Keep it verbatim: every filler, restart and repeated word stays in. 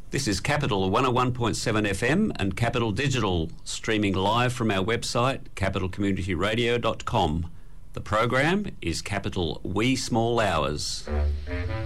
This is Capital one oh one point seven F M and Capital Digital, streaming live from our website, capital community radio dot com. The program is Capital Wee Small Hours.